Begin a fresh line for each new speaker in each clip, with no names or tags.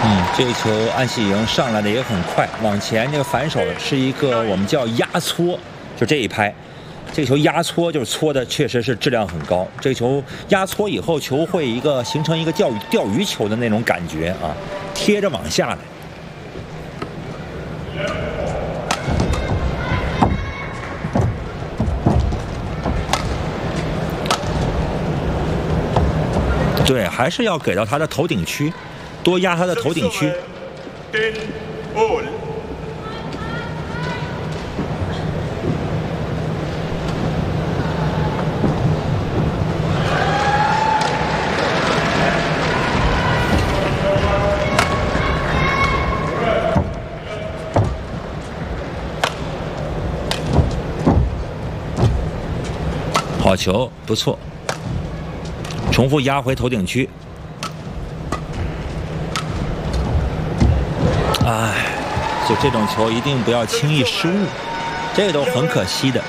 这个球安喜莹上来的也很快，往前这个反手是一个我们叫压搓，就这一拍。这个球压搓就是搓的确实是质量很高。这个球压搓以后，球会形成一个钓鱼球的那种感觉啊，贴着往下来。对，还是要给到他的头顶区，多压他的头顶区。好球，不错。重复压回头顶区。哎，就这种球一定不要轻易失误，这个都很可惜的。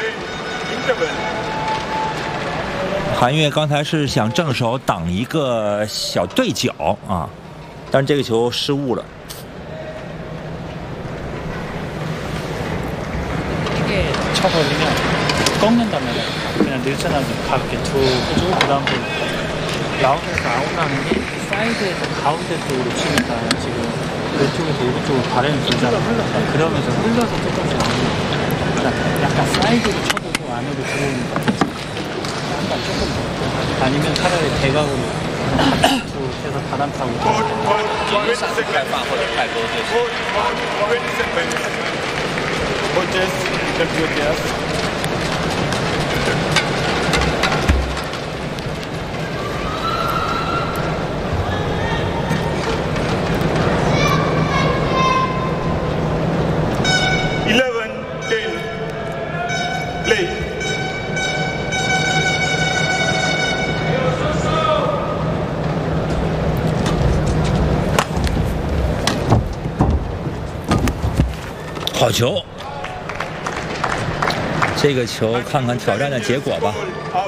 韩悦刚才是想正手挡一个小对角啊，但是这个球失误了。
쳐버리면 꺾는다면 그냥 늘씬하게 가볍게 툭 해주고 그 다음에 라운드에서 아웃하는 게 사이드에서 가운데 쪽으로 치니까 지금 왼쪽에서 오른쪽으로 바람이 불잖아. 그러면서 흘러서 조금씩 나오는 그러니까 약간 사이드로 쳐보고 안으로 들어오는 거 약간 조금 아니면 차라리 대각으로 툭 해서 바람 타고
好球！这个球看看挑战的结果吧。